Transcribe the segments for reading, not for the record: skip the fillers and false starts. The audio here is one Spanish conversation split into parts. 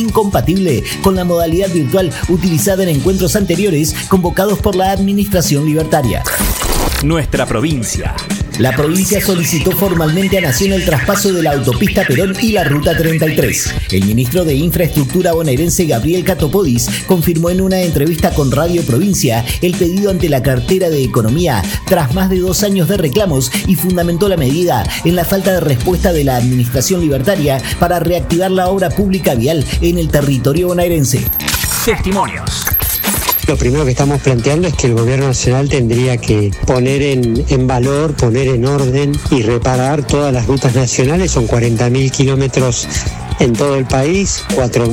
incompatible con la modalidad virtual utilizada en encuentros anteriores convocados por la administración libertaria. Nuestra provincia. La provincia solicitó formalmente a Nación el traspaso de la autopista Perón y la Ruta 33. El ministro de Infraestructura bonaerense Gabriel Catopodis confirmó en una entrevista con Radio Provincia el pedido ante la cartera de Economía tras más de 2 años de reclamos y fundamentó la medida en la falta de respuesta de la administración libertaria para reactivar la obra pública vial en el territorio bonaerense. Testimonios. Lo primero que estamos planteando es que el gobierno nacional tendría que poner en valor, poner en orden y reparar todas las rutas nacionales. Son 40.000 kilómetros en todo el país,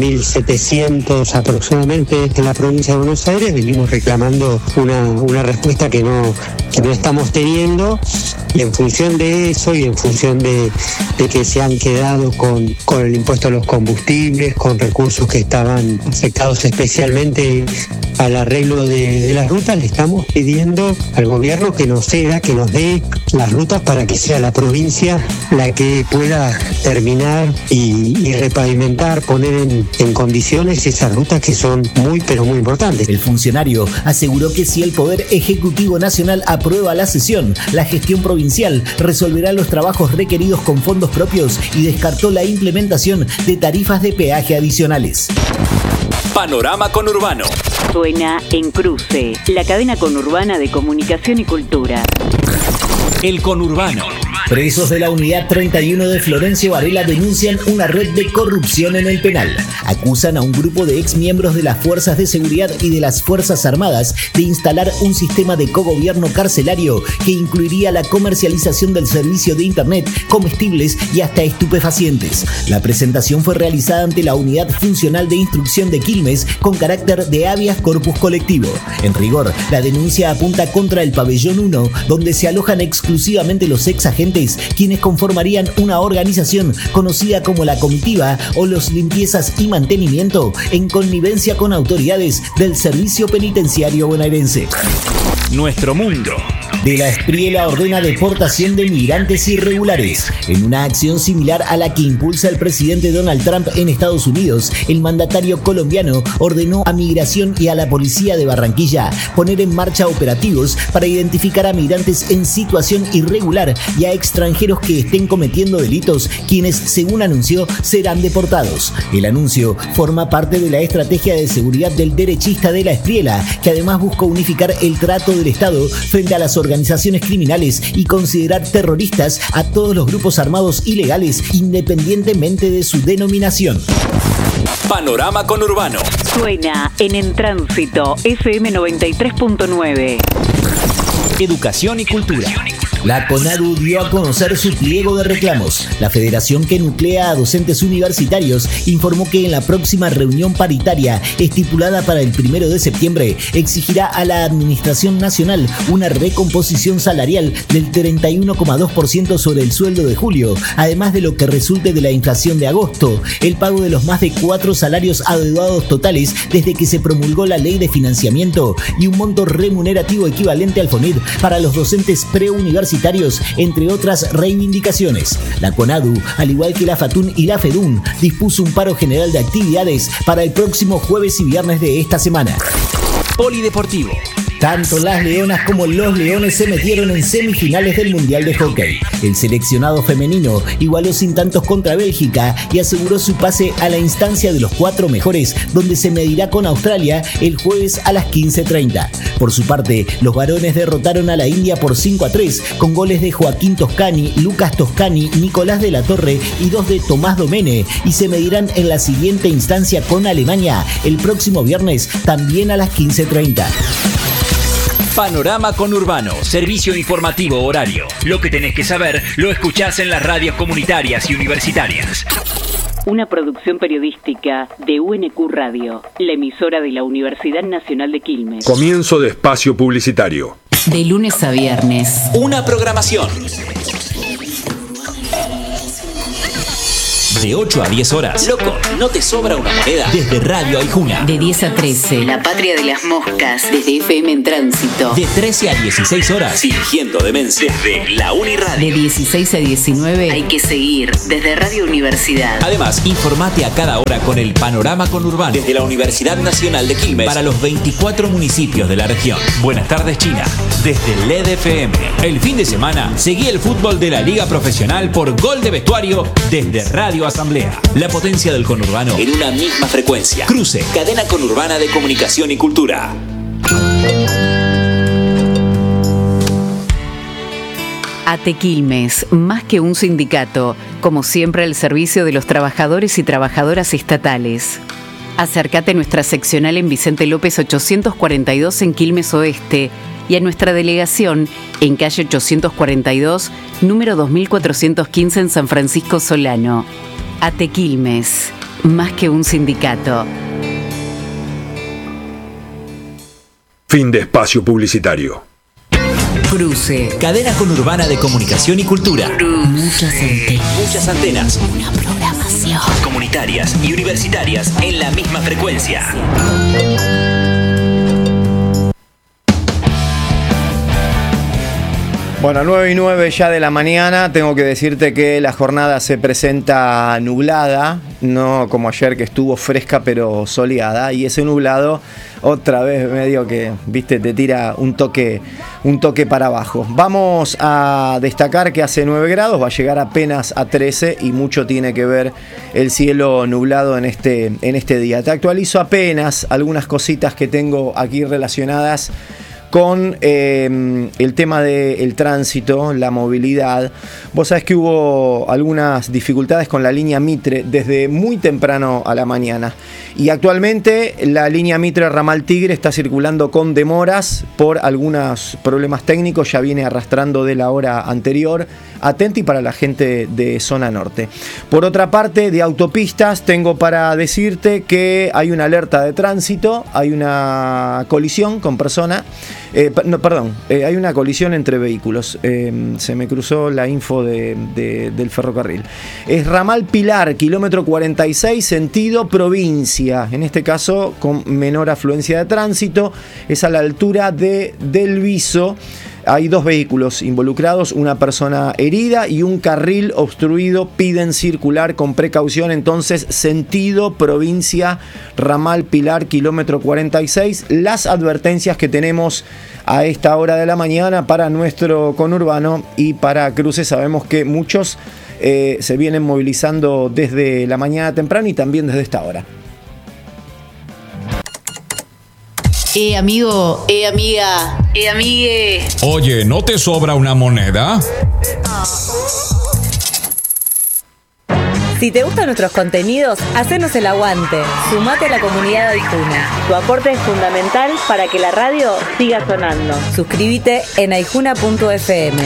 4.700 aproximadamente en la provincia de Buenos Aires. Venimos reclamando una respuesta que no estamos teniendo, y en función de eso y en función de que se han quedado con el impuesto a los combustibles, con recursos que estaban afectados especialmente al arreglo de las rutas, le estamos pidiendo al gobierno que nos ceda, que nos dé las rutas para que sea la provincia la que pueda terminar y repavimentar, poner en condiciones esas rutas que son muy pero muy importantes. El funcionario aseguró que si el Poder Ejecutivo Nacional aprueba la sesión, la gestión provincial resolverá los trabajos requeridos con fondos propios y descartó la implementación de tarifas de peaje adicionales. Panorama Conurbano. Suena en Cruce, la cadena conurbana de comunicación y cultura. El Conurbano. Presos de la Unidad 31 de Florencio Varela denuncian una red de corrupción en el penal. Acusan a un grupo de exmiembros de las Fuerzas de Seguridad y de las Fuerzas Armadas de instalar un sistema de cogobierno carcelario que incluiría la comercialización del servicio de internet, comestibles y hasta estupefacientes. La presentación fue realizada ante la Unidad Funcional de Instrucción de Quilmes con carácter de habeas corpus colectivo. En rigor, la denuncia apunta contra el pabellón 1, donde se alojan exclusivamente los ex agentes, quienes conformarían una organización conocida como la Comitiva o los Limpiezas y Mantenimiento, en connivencia con autoridades del Servicio Penitenciario bonaerense. Nuestro mundo. De la Espriela ordena deportación de migrantes irregulares. En una acción similar a la que impulsa el presidente Donald Trump en Estados Unidos, el mandatario colombiano ordenó a Migración y a la Policía de Barranquilla poner en marcha operativos para identificar a migrantes en situación irregular y a extranjeros que estén cometiendo delitos, quienes, según anunció, serán deportados. El anuncio forma parte de la estrategia de seguridad del derechista de la Espriela, que además busca unificar el trato del Estado frente a las organizaciones criminales y considerar terroristas a todos los grupos armados ilegales, independientemente de su denominación. Panorama Conurbano. Suena en Tránsito, FM 93.9. Educación y cultura. La CONADU dio a conocer su pliego de reclamos. La federación que nuclea a docentes universitarios informó que en la próxima reunión paritaria, estipulada para el 1 de septiembre, exigirá a la Administración Nacional una recomposición salarial del 31,2% sobre el sueldo de julio, además de lo que resulte de la inflación de agosto, el pago de los más de 4 salarios adeudados totales desde que se promulgó la ley de financiamiento y un monto remunerativo equivalente al FONED para los docentes preuniversitarios, entre otras reivindicaciones. La CONADU, al igual que la FATUN y la FEDUN, dispuso un paro general de actividades para el próximo jueves y viernes de esta semana. Polideportivo. Tanto las Leonas como los Leones se metieron en semifinales del Mundial de Hockey. El seleccionado femenino igualó sin tantos contra Bélgica y aseguró su pase a la instancia de los 4 mejores, donde se medirá con Australia el jueves a las 15:30. Por su parte, los varones derrotaron a la India por 5-3, con goles de Joaquín Toscani, Lucas Toscani, Nicolás de la Torre y 2 de Tomás Domene, y se medirán en la siguiente instancia con Alemania el próximo viernes, también a las 15:30. Panorama Conurbano, servicio informativo horario. Lo que tenés que saber lo escuchás en las radios comunitarias y universitarias. Una producción periodística de UNQ Radio, la emisora de la Universidad Nacional de Quilmes. Comienzo de espacio publicitario. De lunes a viernes. Una programación De 8 a 10 horas. Loco, ¿no te sobra una moneda? Desde Radio Aijuna. De 10 a 13. La patria de las moscas. Desde FM en Tránsito. De 13 a 16 horas. Fingiendo demencia. Desde la Uniradio. De 16 a 19. Hay que seguir. Desde Radio Universidad. Además, informate a cada hora con el panorama conurbano. Desde la Universidad Nacional de Quilmes. Para los 24 municipios de la región. Buenas tardes, China. Desde LED FM. El fin de semana, seguí el fútbol de la Liga Profesional por Gol de Vestuario desde Radio Asamblea. La potencia del conurbano en una misma frecuencia. Cruce, cadena conurbana de comunicación y cultura. ATE Quilmes, más que un sindicato, como siempre al servicio de los trabajadores y trabajadoras estatales. Acércate a nuestra seccional en Vicente López 842 en Quilmes Oeste y a nuestra delegación en calle 842, número 2415 en San Francisco Solano. ATE Quilmes, más que un sindicato. Fin de espacio publicitario. Cruce, cadena conurbana de comunicación y cultura. Muchas antenas. Una programación. Comunitarias y universitarias en la misma frecuencia. Bueno, 9:09 ya de la mañana. Tengo que decirte que la jornada se presenta nublada, no como ayer que estuvo fresca pero soleada. Y ese nublado otra vez medio que, viste, te tira un toque para abajo. Vamos a destacar que hace 9 grados, va a llegar apenas a 13 y mucho tiene que ver el cielo nublado en este día. Te actualizo apenas algunas cositas que tengo aquí relacionadas con el tema del tránsito, la movilidad. Vos sabés que hubo algunas dificultades con la línea Mitre desde muy temprano a la mañana. Y actualmente la línea Mitre Ramal Tigre está circulando con demoras por algunos problemas técnicos. Ya viene arrastrando de la hora anterior. Atenti para la gente de zona norte. Por otra parte, de autopistas, tengo para decirte que hay una alerta de tránsito. Hay una colisión con persona. Hay una colisión entre vehículos. Se me cruzó la info del ferrocarril. Es Ramal Pilar, kilómetro 46, sentido provincia. En este caso, con menor afluencia de tránsito. Es a la altura de Del Viso. Hay 2 vehículos involucrados, una persona herida y un carril obstruido. Piden circular con precaución. Entonces, sentido provincia, Ramal Pilar, kilómetro 46. Las advertencias que tenemos a esta hora de la mañana para nuestro conurbano y para cruces. Sabemos que muchos se vienen movilizando desde la mañana temprano y también desde esta hora. Amigo, amiga, amigue. Oye, ¿no te sobra una moneda? Si te gustan nuestros contenidos, hacenos el aguante. Sumate a la comunidad de Aijuna. Tu aporte es fundamental para que la radio siga sonando. Suscríbete en aijuna.fm.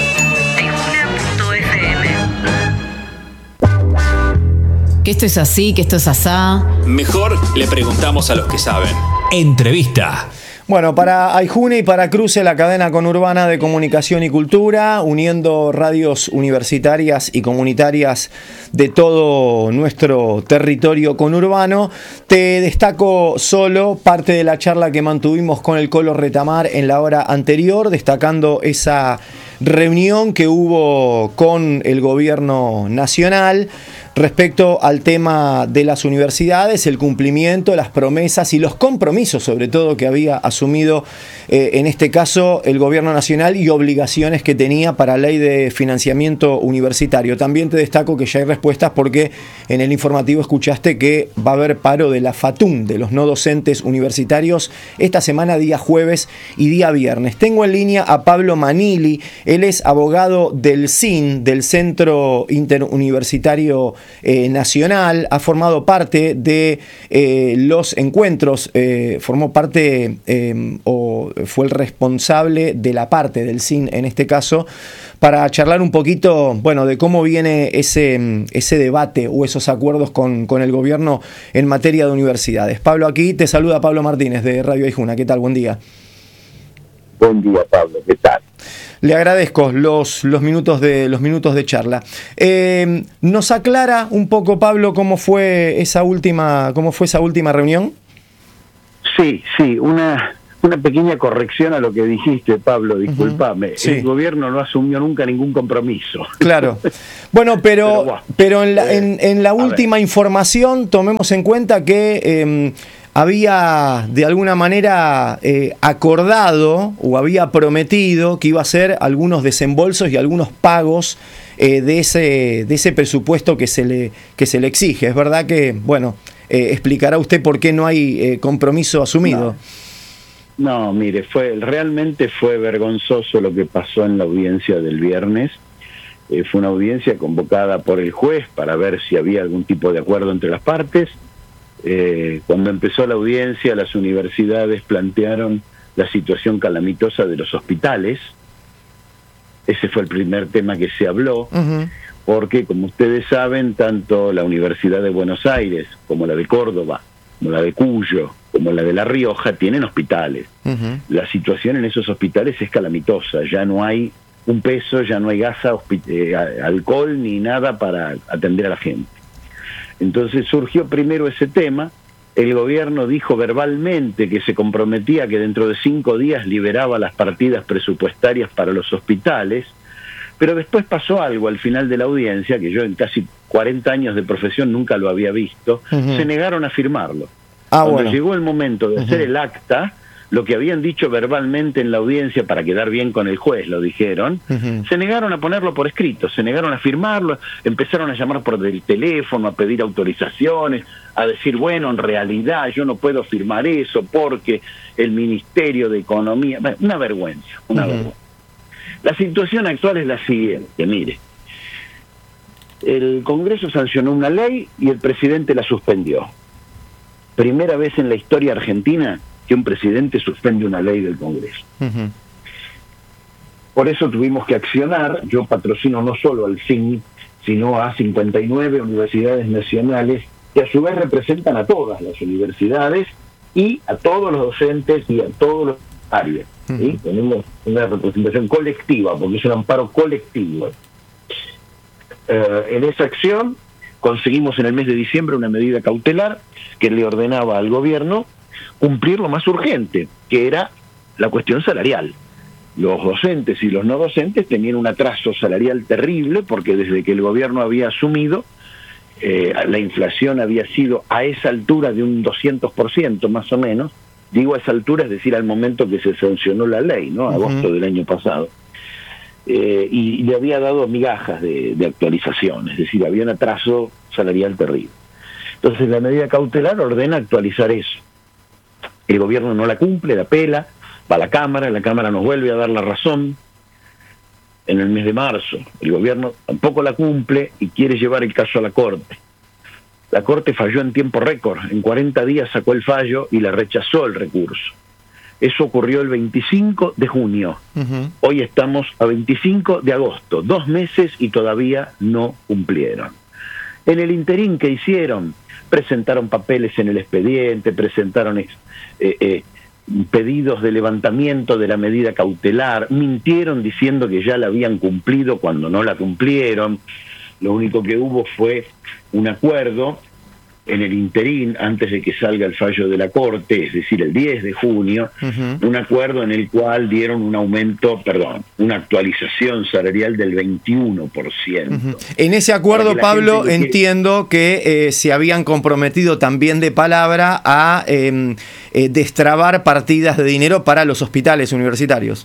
Que esto es así, que esto es asá. Mejor le preguntamos a los que saben. Entrevista. Bueno, para Aijuna y para Cruce, la cadena conurbana de comunicación y cultura, uniendo radios universitarias y comunitarias de todo nuestro territorio conurbano, te destaco solo parte de la charla que mantuvimos con el Colo Retamar en la hora anterior, destacando esa reunión que hubo con el gobierno nacional respecto al tema de las universidades, el cumplimiento, las promesas y los compromisos, sobre todo, que había asumido en este caso el gobierno nacional y obligaciones que tenía para la ley de financiamiento universitario. También te destaco que ya hay respuestas porque en el informativo escuchaste que va a haber paro de la FATUM, de los no docentes universitarios, esta semana, día jueves y día viernes. Tengo en línea a Pablo Manili. Él es abogado del CIN, del Centro Interuniversitario Nacional, ha formado parte de los encuentros, formó parte o fue el responsable de la parte del CIN en este caso, para charlar un poquito, bueno, de cómo viene ese debate o esos acuerdos con el gobierno en materia de universidades. Pablo, aquí te saluda Pablo Martínez de Radio Aijuna. ¿Qué tal? Buen día. Buen día, Pablo. ¿Qué tal? Le agradezco los minutos de charla. ¿Nos aclara un poco, Pablo, cómo fue esa última reunión? Sí, una pequeña corrección a lo que dijiste, Pablo, discúlpame. Sí. El gobierno no asumió nunca ningún compromiso. Claro. Bueno, pero en la última información tomemos en cuenta que había de alguna manera acordado o había prometido que iba a hacer algunos desembolsos y algunos pagos de ese presupuesto que se le exige. Es verdad que, bueno, explicará usted por qué no hay compromiso asumido. No, mire, realmente fue vergonzoso lo que pasó en la audiencia del viernes. Fue una audiencia convocada por el juez para ver si había algún tipo de acuerdo entre las partes. Cuando empezó la audiencia, las universidades plantearon la situación calamitosa de los hospitales. Ese fue el primer tema que se habló, porque, como ustedes saben, tanto la Universidad de Buenos Aires como la de Córdoba, como la de Cuyo, como la de La Rioja, tienen hospitales. La situación en esos hospitales es calamitosa. Ya no hay un peso, ya no hay gasa, alcohol ni nada para atender a la gente. Entonces surgió primero ese tema. El gobierno dijo verbalmente que se comprometía que dentro de 5 días liberaba las partidas presupuestarias para los hospitales, pero después pasó algo al final de la audiencia, que yo en casi 40 años de profesión nunca lo había visto. Se negaron a firmarlo. Cuando llegó el momento de hacer el acta, lo que habían dicho verbalmente en la audiencia para quedar bien con el juez, lo dijeron, se negaron a ponerlo por escrito, se negaron a firmarlo, empezaron a llamar por el teléfono, a pedir autorizaciones, a decir, bueno, en realidad yo no puedo firmar eso porque el Ministerio de Economía... Bueno, una vergüenza, una vergüenza. La situación actual es la siguiente, mire. El Congreso sancionó una ley y el presidente la suspendió. Primera vez en la historia argentina que un presidente suspende una ley del Congreso. Por eso tuvimos que accionar. Yo patrocino no solo al CIN, sino a 59 universidades nacionales que a su vez representan a todas las universidades y a todos los docentes y a todos los áreas. ¿Sí? Tenemos una representación colectiva, porque es un amparo colectivo. En esa acción conseguimos en el mes de diciembre una medida cautelar que le ordenaba al gobierno cumplir lo más urgente, que era la cuestión salarial. Los docentes y los no docentes tenían un atraso salarial terrible, porque desde que el gobierno había asumido, la inflación había sido a esa altura de un 200% más o menos. Digo a esa altura, es decir, al momento que se sancionó la ley, ¿no? Agosto del año pasado. Y le había dado migajas de actualización, es decir, había un atraso salarial terrible. Entonces la medida cautelar ordena actualizar eso. El gobierno no la cumple, la apela, va a la Cámara nos vuelve a dar la razón en el mes de marzo. El gobierno tampoco la cumple y quiere llevar el caso a la Corte. La Corte falló en tiempo récord, en 40 días sacó el fallo y le rechazó el recurso. Eso ocurrió el 25 de junio. Hoy estamos a 25 de agosto, 2 meses y todavía no cumplieron. En el interín, ¿qué hicieron? Presentaron papeles en el expediente, presentaron pedidos de levantamiento de la medida cautelar, mintieron diciendo que ya la habían cumplido cuando no la cumplieron. Lo único que hubo fue un acuerdo en el interín, antes de que salga el fallo de la Corte, es decir, el 10 de junio, un acuerdo en el cual dieron una actualización salarial del 21%. En ese acuerdo, Pablo, entiendo que se habían comprometido también de palabra a destrabar partidas de dinero para los hospitales universitarios.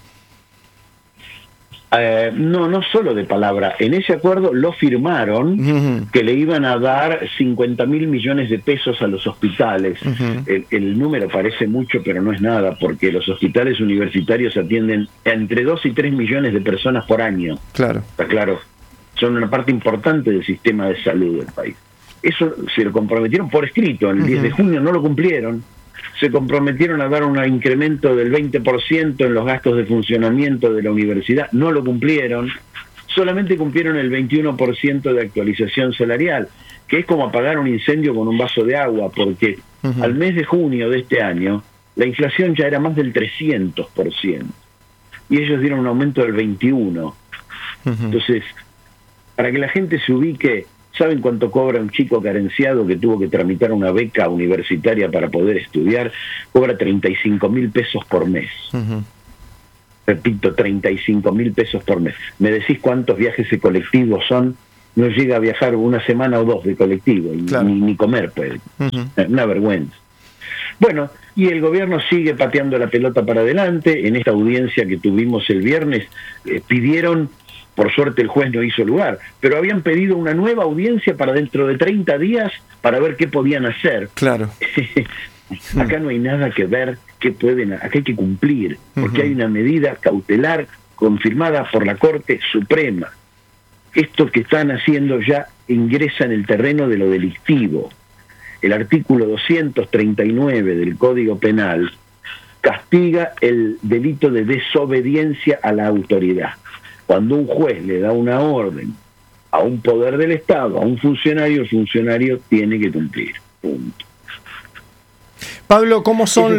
No solo de palabra. En ese acuerdo lo firmaron, que le iban a dar 50.000 millones de pesos a los hospitales. El número parece mucho, pero no es nada, porque los hospitales universitarios atienden entre 2 y 3 millones de personas por año. Claro. Está claro. Son una parte importante del sistema de salud del país. Eso se lo comprometieron por escrito. El 10 de junio no lo cumplieron. Se comprometieron a dar un incremento del 20% en los gastos de funcionamiento de la universidad, no lo cumplieron, solamente cumplieron el 21% de actualización salarial, que es como apagar un incendio con un vaso de agua, porque al mes de junio de este año, la inflación ya era más del 300%. y ellos dieron un aumento del 21%. Entonces, para que la gente se ubique, ¿saben cuánto cobra un chico carenciado que tuvo que tramitar una beca universitaria para poder estudiar? Cobra 35.000 pesos por mes. Repito, 35.000 pesos por mes. ¿Me decís cuántos viajes de colectivo son? No llega a viajar una semana o dos de colectivo, claro. ni comer puede. Una vergüenza. Bueno, y el gobierno sigue pateando la pelota para adelante. En esta audiencia que tuvimos el viernes, pidieron, por suerte el juez no hizo lugar, pero habían pedido una nueva audiencia para dentro de 30 días para ver qué podían hacer. Claro. Acá no hay nada que ver, acá hay que cumplir, porque hay una medida cautelar confirmada por la Corte Suprema. Esto que están haciendo ya ingresa en el terreno de lo delictivo. El artículo 239 del Código Penal castiga el delito de desobediencia a la autoridad. Cuando un juez le da una orden a un poder del Estado, a un funcionario, el funcionario tiene que cumplir. Punto. Pablo, ¿cómo son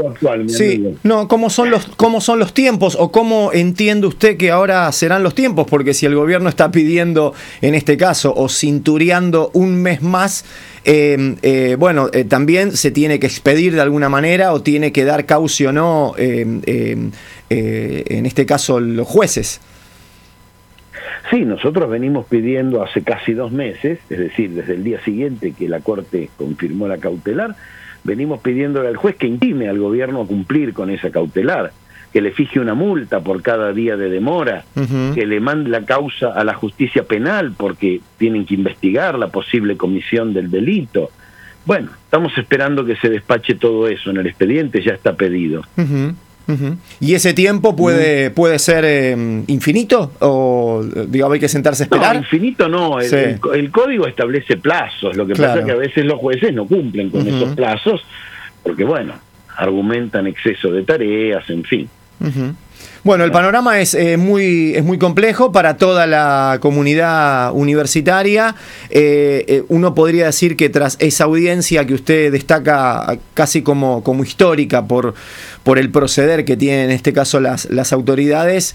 cómo son los tiempos, o cómo entiende usted que ahora serán los tiempos? Porque si el gobierno está pidiendo, en este caso, o cintureando un mes más, también se tiene que expedir de alguna manera, o tiene que dar cauce o no, en este caso, los jueces. Sí, nosotros venimos pidiendo hace casi 2 meses, es decir, desde el día siguiente que la Corte confirmó la cautelar, venimos pidiéndole al juez que intime al gobierno a cumplir con esa cautelar, que le fije una multa por cada día de demora, que le mande la causa a la justicia penal porque tienen que investigar la posible comisión del delito. Bueno, estamos esperando que se despache todo eso en el expediente, ya está pedido. ¿Y ese tiempo puede ser infinito? ¿O hay que sentarse a esperar? No, infinito no. El código establece plazos. Lo que pasa es que a veces los jueces no cumplen con esos plazos porque, argumentan exceso de tareas, en fin. Bueno, el panorama es muy complejo para toda la comunidad universitaria. Uno podría decir que tras esa audiencia que usted destaca casi como histórica por el proceder que tienen en este caso las autoridades,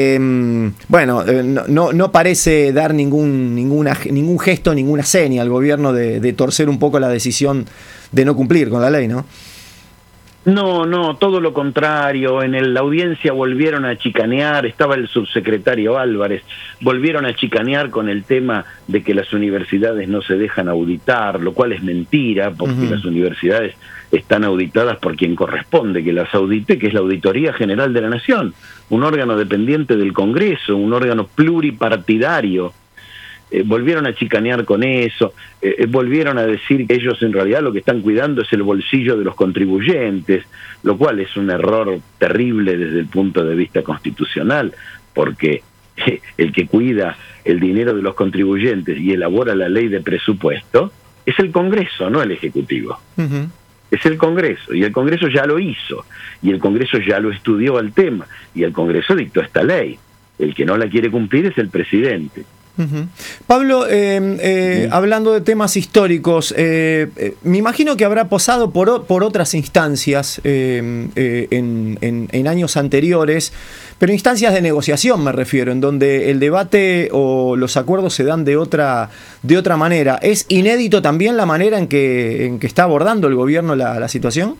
no parece dar ningún gesto, ninguna seña al gobierno de torcer un poco la decisión de no cumplir con la ley, ¿no? No, todo lo contrario. En la audiencia volvieron a chicanear, estaba el subsecretario Álvarez, volvieron a chicanear con el tema de que las universidades no se dejan auditar, lo cual es mentira, porque las universidades están auditadas por quien corresponde que las audite, que es la Auditoría General de la Nación, un órgano dependiente del Congreso, un órgano pluripartidario. Volvieron a chicanear con eso, volvieron a decir que ellos en realidad lo que están cuidando es el bolsillo de los contribuyentes, lo cual es un error terrible desde el punto de vista constitucional, porque el que cuida el dinero de los contribuyentes y elabora la ley de presupuesto es el Congreso, no el Ejecutivo. Es el Congreso, y el Congreso ya lo hizo, y el Congreso ya lo estudió el tema, y el Congreso dictó esta ley. El que no la quiere cumplir es el presidente. Pablo, hablando de temas históricos, me imagino que habrá pasado por otras instancias en años anteriores, pero instancias de negociación me refiero, en donde el debate o los acuerdos se dan de otra manera. ¿Es inédito también la manera en que está abordando el gobierno la situación?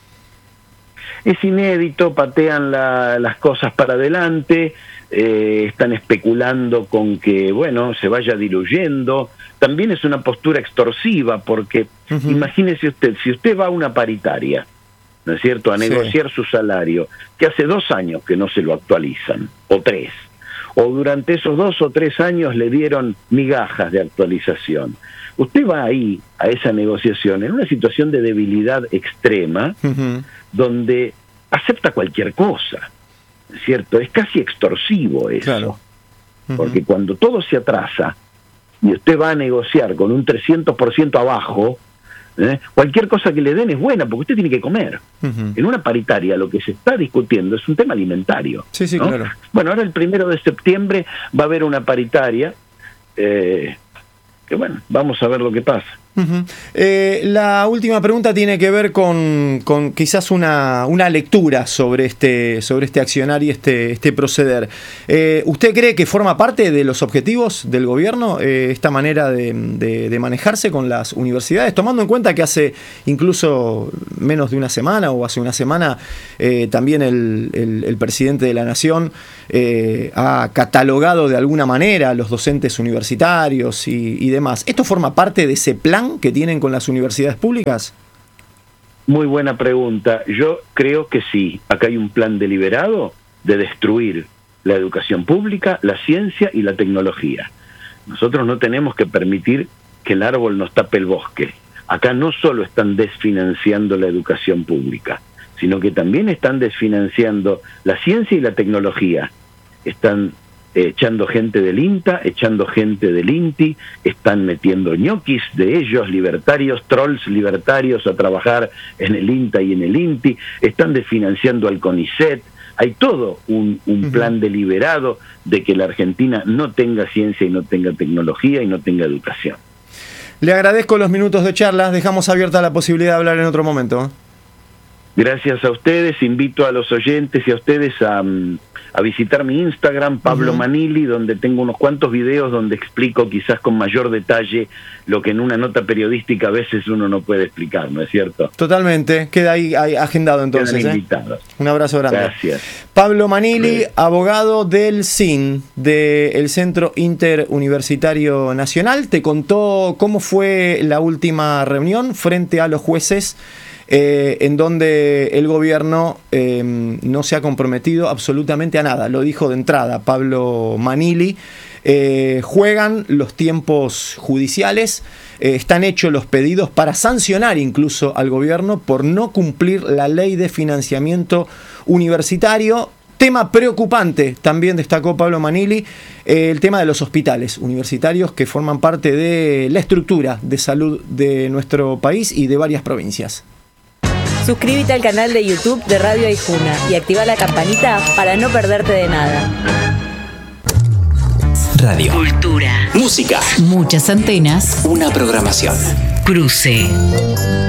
Es inédito, patean las cosas para adelante. Están especulando con que, se vaya diluyendo. También es una postura extorsiva, porque imagínese usted, si usted va a una paritaria, ¿no es cierto?, a negociar su salario, que hace 2 años que no se lo actualizan, o 3, o durante esos 2 o 3 años le dieron migajas de actualización. Usted va ahí, a esa negociación, en una situación de debilidad extrema, donde acepta cualquier cosa. ¿Cierto? Es casi extorsivo eso, claro. Porque cuando todo se atrasa y usted va a negociar con un 300% abajo, cualquier cosa que le den es buena porque usted tiene que comer. En una paritaria lo que se está discutiendo es un tema alimentario. Sí, ¿no? Claro. Bueno, ahora el 1 de septiembre va a haber una paritaria que vamos a ver lo que pasa. La última pregunta tiene que ver con quizás una lectura sobre este accionar y este proceder. ¿Usted cree que forma parte de los objetivos del gobierno esta manera de manejarse con las universidades, tomando en cuenta que hace incluso menos de una semana o hace una semana también el presidente de la Nación ha catalogado de alguna manera a los docentes universitarios y demás? ¿Esto forma parte de ese plan que tienen con las universidades públicas? Muy buena pregunta. Yo creo que sí. Acá hay un plan deliberado de destruir la educación pública, la ciencia y la tecnología. Nosotros no tenemos que permitir que el árbol nos tape el bosque. Acá no solo están desfinanciando la educación pública, sino que también están desfinanciando la ciencia y la tecnología. Están echando gente del INTA, echando gente del INTI, están metiendo ñoquis de ellos, libertarios, trolls libertarios a trabajar en el INTA y en el INTI, están desfinanciando al CONICET. Hay todo un plan deliberado de que la Argentina no tenga ciencia y no tenga tecnología y no tenga educación. Le agradezco los minutos de charla, dejamos abierta la posibilidad de hablar en otro momento. Gracias a ustedes, invito a los oyentes y a ustedes a visitar mi Instagram, Pablo Manili, donde tengo unos cuantos videos donde explico quizás con mayor detalle lo que en una nota periodística a veces uno no puede explicar, ¿no es cierto? Totalmente, queda ahí agendado entonces. Quedan invitados. Un abrazo grande. Gracias. Pablo Manili, abogado del CIN, del Centro Interuniversitario Nacional, te contó cómo fue la última reunión frente a los jueces, en donde el gobierno no se ha comprometido absolutamente a nada. Lo dijo de entrada Pablo Manili. Juegan los tiempos judiciales, están hechos los pedidos para sancionar incluso al gobierno por no cumplir la ley de financiamiento universitario. Tema preocupante, también destacó Pablo Manili, el tema de los hospitales universitarios que forman parte de la estructura de salud de nuestro país y de varias provincias. Suscríbete al canal de YouTube de Radio Aijuna y activa la campanita para no perderte de nada. Radio. Cultura. Música. Muchas antenas. Una programación. Cruce.